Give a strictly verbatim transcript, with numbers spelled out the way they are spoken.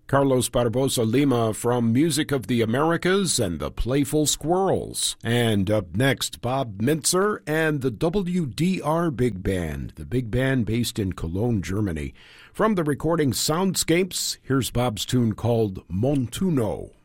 Carlos Barbosa Lima from Music of the Americas and the Playful Squirrels. And up next, Bob Mintzer and the W D R Big Band, the big band based in Cologne, Germany. From the recording Soundscapes, here's Bob's tune called Montuno.